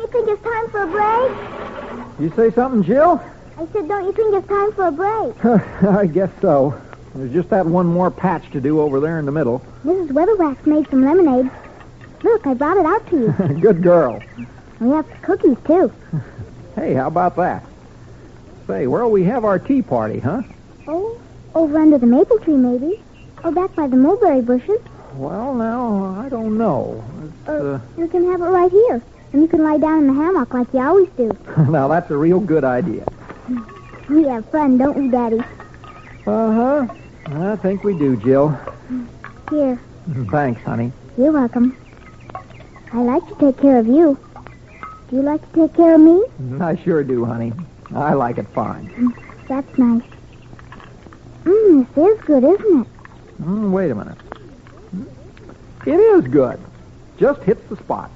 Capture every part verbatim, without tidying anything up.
you think it's time for a break? You say something, Jill? I said, don't you think it's time for a break? I guess so. There's just that one more patch to do over there in the middle. Missus Weatherwax made some lemonade. Look, I brought it out to you. Good girl. We have cookies, too. Hey, how about that? Say, where'll we have our tea party, huh? Oh, over under the maple tree, maybe. Or back by the mulberry bushes. Well, now, I don't know. It's, Or uh... we can have it right here. And you can lie down in the hammock like you always do. Now, that's a real good idea. We have fun, don't we, Daddy? Uh-huh. I think we do, Jill. Here. Thanks, honey. You're welcome. I like to take care of you. Do you like to take care of me? I sure do, honey. I like it fine. That's nice. Mmm, this is good, isn't it? Mm, wait a minute. It is good. Just hits the spot.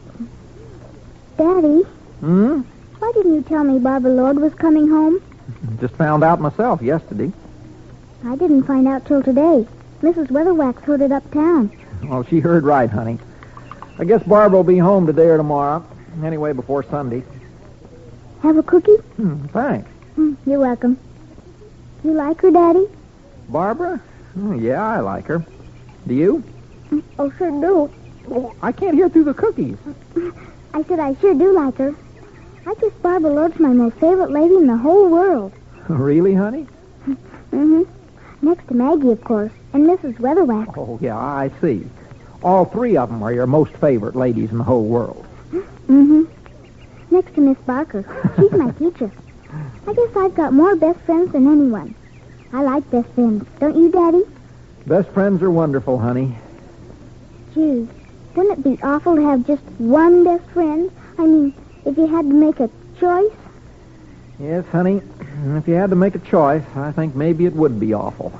Daddy, Hmm? why didn't you tell me Barbara Lord was coming home? Just found out myself yesterday. I didn't find out till today. Missus Weatherwax heard it uptown. Well, she heard right, honey. I guess Barbara will be home today or tomorrow. Anyway, before Sunday. Have a cookie? Hmm, thanks. Mm, you're welcome. You like her, Daddy? Barbara? Oh, yeah, I like her. Do you? Mm, oh, sure do. Oh, I can't hear through the cookies. I said I sure do like her. I guess Barbara Lord's my most favorite lady in the whole world. Really, honey? Mm-hmm. Next to Maggie, of course, and Missus Weatherwax. Oh, yeah, I see. All three of them are your most favorite ladies in the whole world. Mm-hmm. Next to Miss Barker. She's my teacher. I guess I've got more best friends than anyone. I like best friends. Don't you, Daddy? Best friends are wonderful, honey. Gee, wouldn't it be awful to have just one best friend? I mean, if you had to make a choice? Yes, honey. If you had to make a choice, I think maybe it would be awful.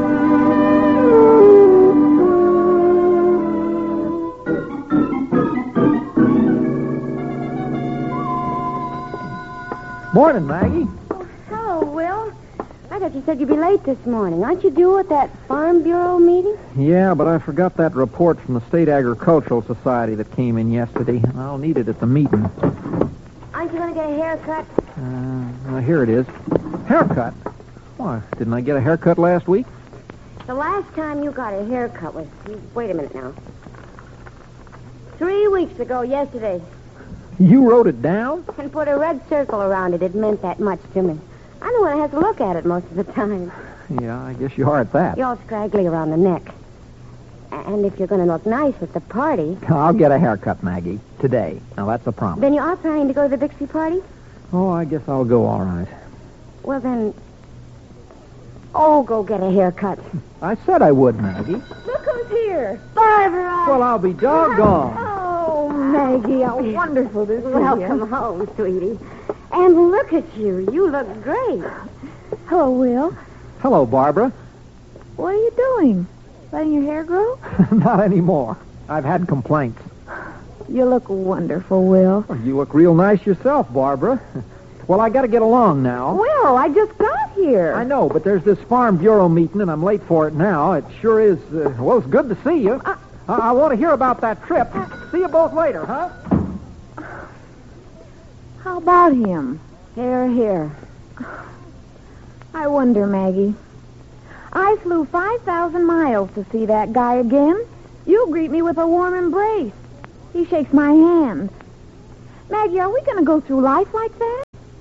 Morning, Maggie. Hello, Will. I thought you said you'd be late this morning. Aren't you due at that Farm Bureau meeting? Yeah, but I forgot that report from the State Agricultural Society that came in yesterday. I'll need it at the meeting. Aren't you going to get a haircut? Uh, well, here it is. Haircut? Why, didn't I get a haircut last week? The last time you got a haircut was... Wait a minute now. Three weeks ago yesterday. You wrote it down? And put a red circle around it. It meant that much to me. I'm the one who has to look at it most of the time. Yeah, I guess you are at that. You're all scraggly around the neck. And if you're going to look nice at the party... I'll get a haircut, Maggie, today. Now, that's a promise. Then you are planning to go to the Bixby party? Oh, I guess I'll go all right. Well, then... Oh, go get a haircut. I said I would, Maggie. Look who's here. Barbara! Well, I'll be doggone. Oh, Maggie, how wonderful this is. Welcome home, sweetie. And look at you. You look great. Hello, Will. Hello, Barbara. What are you doing? Letting your hair grow? Not anymore. I've had complaints. You look wonderful, Will. Well, you look real nice yourself, Barbara. Well, I got to get along now. Will, I just got here. I know, but there's this Farm Bureau meeting, and I'm late for it now. It sure is. Uh, well, it's good to see you. Uh, I, I want to hear about that trip. See you both later, huh? How about him? Here, here. I wonder, Maggie. I flew five thousand miles to see that guy again. You greet me with a warm embrace. He shakes my hand. Maggie, are we going to go through life like that?